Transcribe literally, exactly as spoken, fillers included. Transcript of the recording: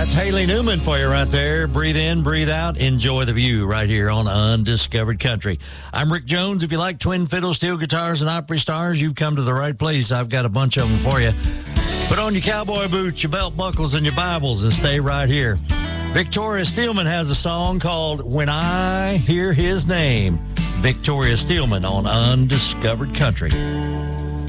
That's Haley Newman for you right there. Breathe in, breathe out, enjoy the view right here on Undiscovered Country. I'm Rick Jones. If you like twin fiddle, steel guitars, and Opry stars, you've come to the right place. I've got a bunch of them for you. Put on your cowboy boots, your belt buckles, and your Bibles and stay right here. Victoria Steelman has a song called When I Hear His Name. Victoria Steelman on Undiscovered Country.